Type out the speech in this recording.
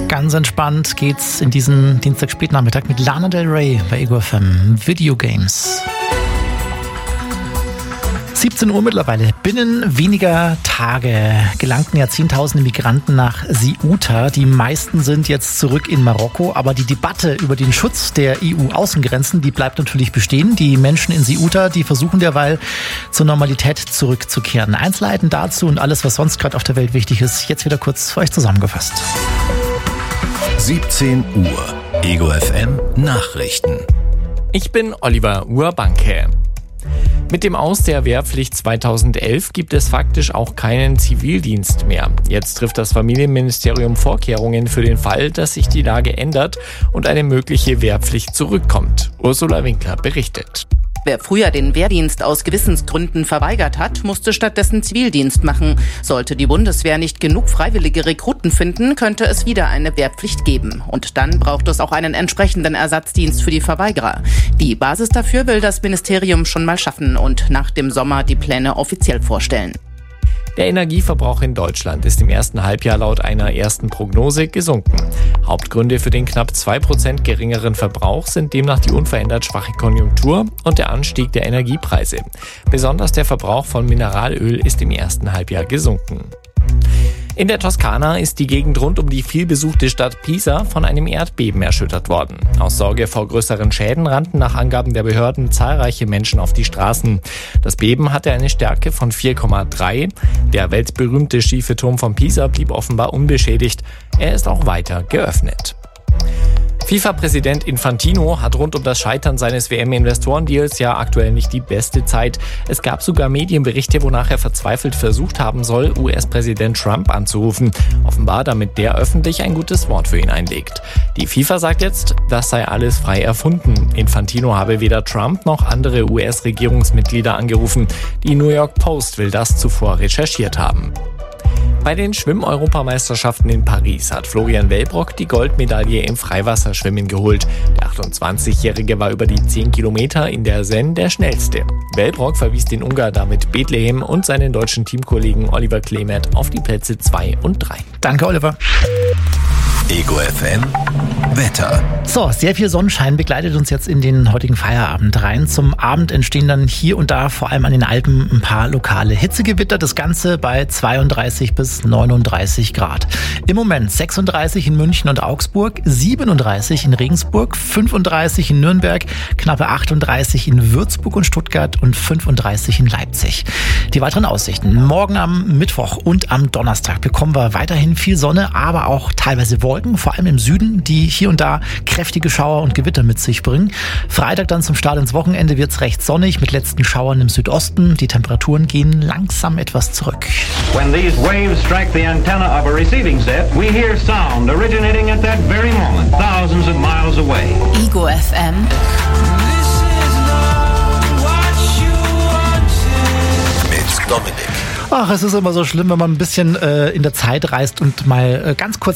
Ganz entspannt geht's in diesen Dienstag-Spätnachmittag mit Lana Del Rey bei Ego FM. Video Games. 17 Uhr mittlerweile. Binnen weniger Tage gelangten ja Zehntausende Migranten nach Ceuta. Die meisten sind jetzt zurück in Marokko. Aber die Debatte über den Schutz der EU-Außengrenzen, die bleibt natürlich bestehen. Die Menschen in Ceuta, die versuchen derweil zur Normalität zurückzukehren. Einzelheiten dazu und alles, was sonst gerade auf der Welt wichtig ist, jetzt wieder kurz für euch zusammengefasst. 17 Uhr. Ego FM Nachrichten. Ich bin Oliver Urbanke. Mit dem Aus der Wehrpflicht 2011 gibt es faktisch auch keinen Zivildienst mehr. Jetzt trifft das Familienministerium Vorkehrungen für den Fall, dass sich die Lage ändert und eine mögliche Wehrpflicht zurückkommt. Ursula Winkler berichtet. Wer früher den Wehrdienst aus Gewissensgründen verweigert hat, musste stattdessen Zivildienst machen. Sollte die Bundeswehr nicht genug freiwillige Rekruten finden, könnte es wieder eine Wehrpflicht geben. Und dann braucht es auch einen entsprechenden Ersatzdienst für die Verweigerer. Die Basis dafür will das Ministerium schon mal schaffen und nach dem Sommer die Pläne offiziell vorstellen. Der Energieverbrauch in Deutschland ist im ersten Halbjahr laut einer ersten Prognose gesunken. Hauptgründe für den knapp 2% geringeren Verbrauch sind demnach die unverändert schwache Konjunktur und der Anstieg der Energiepreise. Besonders der Verbrauch von Mineralöl ist im ersten Halbjahr gesunken. In der Toskana ist die Gegend rund um die vielbesuchte Stadt Pisa von einem Erdbeben erschüttert worden. Aus Sorge vor größeren Schäden rannten nach Angaben der Behörden zahlreiche Menschen auf die Straßen. Das Beben hatte eine Stärke von 4,3. Der weltberühmte schiefe Turm von Pisa blieb offenbar unbeschädigt. Er ist auch weiter geöffnet. FIFA-Präsident Infantino hat rund um das Scheitern seines WM-Investorendeals ja aktuell nicht die beste Zeit. Es gab sogar Medienberichte, wonach er verzweifelt versucht haben soll, US-Präsident Trump anzurufen. Offenbar, damit der öffentlich ein gutes Wort für ihn einlegt. Die FIFA sagt jetzt, das sei alles frei erfunden. Infantino habe weder Trump noch andere US-Regierungsmitglieder angerufen. Die New York Post will das zuvor recherchiert haben. Bei den Schwimm-Europameisterschaften in Paris hat Florian Wellbrock die Goldmedaille im Freiwasserschwimmen geholt. Der 28-Jährige war über die 10 Kilometer in der Seine der schnellste. Wellbrock verwies den Ungar David Bethlehem und seinen deutschen Teamkollegen Oliver Klemet auf die Plätze 2 und 3. Danke, Oliver. Ego FM Wetter. So, sehr viel Sonnenschein begleitet uns jetzt in den heutigen Feierabend rein. Zum Abend entstehen dann hier und da vor allem an den Alpen ein paar lokale Hitzegewitter. Das Ganze bei 32 bis 39 Grad. Im Moment 36 in München und Augsburg, 37 in Regensburg, 35 in Nürnberg, knappe 38 in Würzburg und Stuttgart und 35 in Leipzig. Die weiteren Aussichten. Morgen am Mittwoch und am Donnerstag bekommen wir weiterhin viel Sonne, aber auch teilweise Wolken, vor allem im Süden, die hier und da kräftige Schauer und Gewitter mit sich bringen. Freitag dann zum Start ins Wochenende wird es recht sonnig mit letzten Schauern im Südosten. Die Temperaturen gehen langsam etwas zurück. When these waves strike the antenna of a receiving set, we hear sound originating at that very moment, thousands of miles away. Ego FM. Mit Dominik. Ach, es ist immer so schlimm, wenn man ein bisschen in der Zeit reist und mal ganz kurz